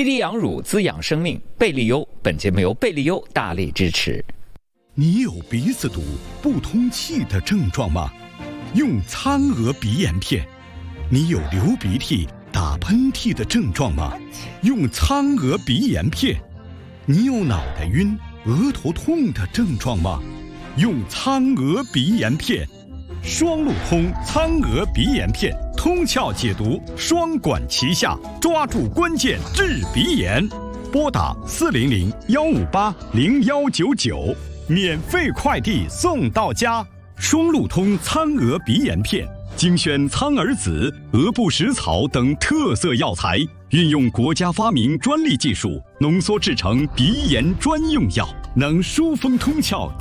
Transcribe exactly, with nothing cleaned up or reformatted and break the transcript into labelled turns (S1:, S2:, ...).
S1: 滴滴羊乳滋养生命，贝利优。本节目由贝利优大力支持。
S2: 你有鼻子堵、不通气的症状吗？用苍娥鼻炎片。你有流鼻涕、打喷嚏的症状吗？用苍娥鼻炎片。你有脑袋晕、额头痛的症状吗？用苍娥鼻炎片。双路通苍娥鼻炎片，通窍解毒，双管齐下，抓住关键治鼻炎。拨打四零零幺五八零幺九九，免费快递送到家。双路通苍娥鼻炎片，精选苍耳子、鹅不食草等特色药材，运用国家发明专利技术，浓缩制成鼻炎专用药，能疏风通窍、